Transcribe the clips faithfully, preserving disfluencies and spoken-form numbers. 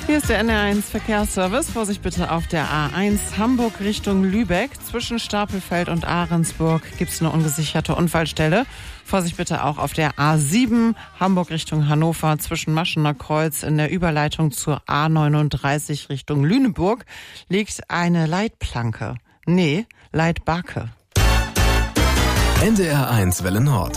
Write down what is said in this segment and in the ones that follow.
Hier ist der N R eins Verkehrsservice. Vorsicht bitte auf der A eins Hamburg Richtung Lübeck. Zwischen Stapelfeld und Ahrensburg gibt es eine ungesicherte Unfallstelle. Vorsicht bitte auch auf der A sieben Hamburg Richtung Hannover. Zwischen Maschener Kreuz in der Überleitung zur A neununddreißig Richtung Lüneburg liegt eine Leitplanke. Nee, Leitbacke. N D R eins Welle Nord.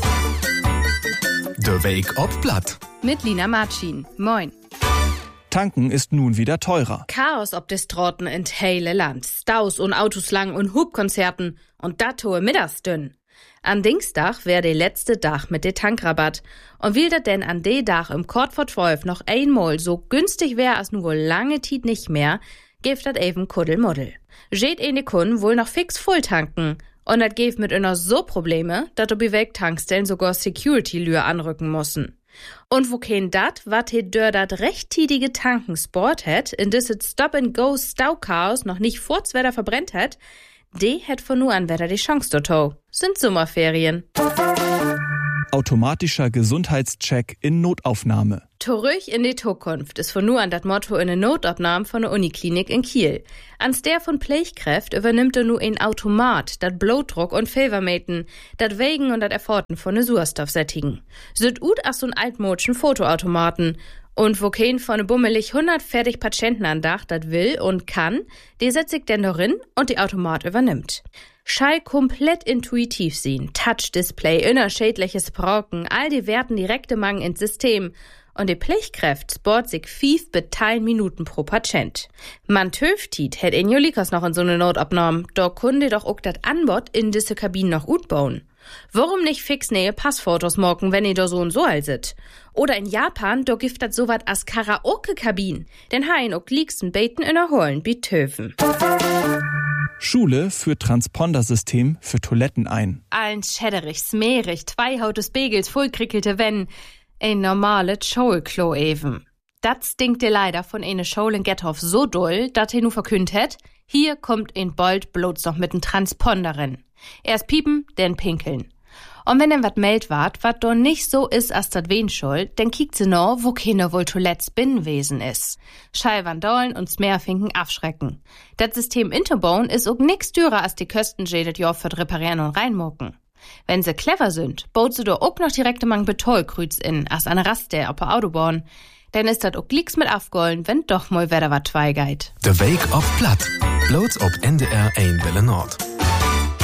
Der Weg ob Blatt. Mit Lina Marcin. Moin. Tanken ist nun wieder teurer. Chaos ob des Trotten in heile Land. Staus und Autos lang und Hubkonzerten und dat hohe Mittagsdünn. An Dienstag wär de letzte Dach mit de Tankrabatt. Und will dat denn an de Dach im Kort vor zwölf noch einmal so günstig wär als nur wohl lange Tiet nicht mehr, geeft dat eben Kuddelmuddel. Geht eine Kunden wohl noch fix voll tanken. Und dat geeft mit einer so Probleme, dat ob weg Tankstellen sogar Security-Lür anrücken mussen. Und wo kein dat, wat he dör dat rechttätige Tanken Sport het, in dis it Stop-and-Go-Stauchaos noch nicht vorzwetter verbrennt het, de het von nu an wetter die Chance dato. Sind Sommerferien. Automatischer Gesundheitscheck in Notaufnahme. Zurück in die Zukunft ist von nu an das Motto in der Notaufnahme von der Uniklinik in Kiel. Ans der von Pflegekräft übernimmt er nu ein Automat, dat Blutdruck und Fevermeten, dat Wägen und dat Erforten von ne Sauerstoffsättigen. Süd ut as so'n altmodischen Fotoautomaten. Und wo kein von ne bummelig hundert fertig Patienten andacht, dat will und kann, die setzt sich denn darin und die Automat übernimmt. Schall komplett intuitiv sehen, Touch-Display, innerschädliches Brocken, all die Werten direkte Mang ins System. Und die Pflegekräft sport sich fief beteil Minuten pro Patient. Man töftit hätt in Jolikas noch in so ne Notabnahme, da kunde doch auch dat Anbot in diese Kabinen noch gut bauen. Warum nicht fix nähe Passfotos morgen, wenn ihr da so und so haltet? Oder in Japan, da gibt dat so wat as Karaoke-Kabinen. Denn hain auch liegsten Beten innerholen, wie Töfen. Schule führt Transpondersystem für Toiletten ein. Allen schädderig, smerig, zwei Hautes Begels, vollkrickelte Wenn. Ein normale Schulklo even. Dat stinkte leider von eine Schule in Gethoff so doll, dat he nu verkündet het, hier kommt ein bald bloß noch mit n Transponderin. Erst piepen, denn pinkeln. Und wenn denn wat meldt wart, wat do nicht so is as dat wen schuld, denn kiekt se no, wo keiner wohl Toiletts binnenwesen is. Schallwandollen und Smerfinken abschrecken. Dat System Interbauen is ook nix dürer as die Kösten jedet Jahr für reparieren und reinmucken. Wenn sie clever sind, baut sie doch auch noch direkt mang Betonkrüz in, as eine Raste auf der Autobahn. Denn ist dat auch licks mit aufgollen, wenn doch mal wieder wat zweigeit. Der Weg ob Blatt. Bloß ob N D R eins Welle Nord.